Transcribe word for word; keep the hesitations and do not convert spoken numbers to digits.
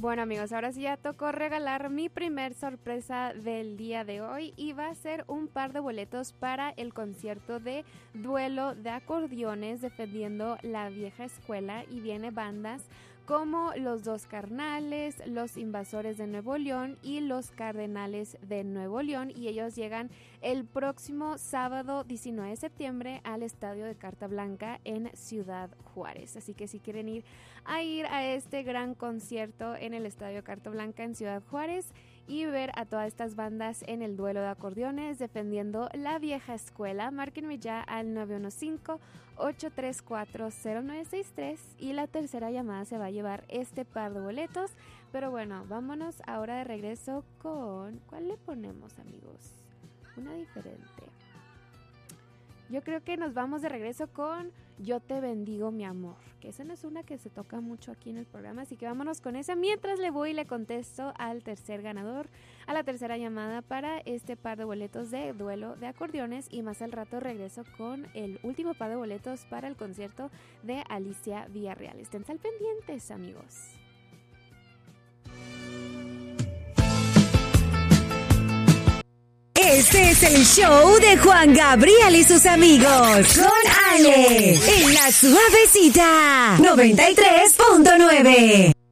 Bueno amigos, ahora sí ya tocó regalar mi primer sorpresa del día de hoy y va a ser un par de boletos para el concierto de Duelo de Acordeones defendiendo la vieja escuela, y viene bandas como Los Dos Carnales, Los Invasores de Nuevo León y Los Cardenales de Nuevo León, y ellos llegan el próximo sábado diecinueve de septiembre al Estadio de Carta Blanca en Ciudad Juárez. Así que si quieren ir a ir a este gran concierto en el Estadio Carta Blanca en Ciudad Juárez y ver a todas estas bandas en el duelo de acordeones defendiendo la vieja escuela, márquenme ya al nueve uno cinco, ocho tres cuatro, cero nueve seis tres y la tercera llamada se va a llevar este par de boletos. Pero bueno, vámonos ahora de regreso con... ¿Cuál le ponemos, amigos? Una diferente. Yo creo que nos vamos de regreso con Yo te bendigo, mi amor, que esa no es una que se toca mucho aquí en el programa, así que vámonos con esa mientras le voy y le contesto al tercer ganador, a la tercera llamada para este par de boletos de Duelo de Acordeones, y más al rato regreso con el último par de boletos para el concierto de Alicia Villarreal. Estén al pendientes, amigos. Este es el show de Juan Gabriel y sus amigos. Con Ale. En la suavecita. noventa y tres punto nueve.